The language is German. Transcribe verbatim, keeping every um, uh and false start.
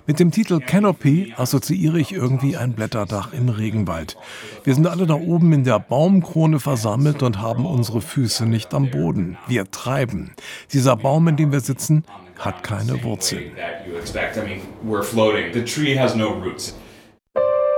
Mit dem Titel Canopy assoziiere ich irgendwie ein Blätterdach im Regenwald. Wir sind alle da oben in der Baumkrone versammelt und haben unsere Füße nicht am Boden. Wir treiben. Dieser Baum, in dem wir sitzen, hat keine Wurzeln. The tree has no roots.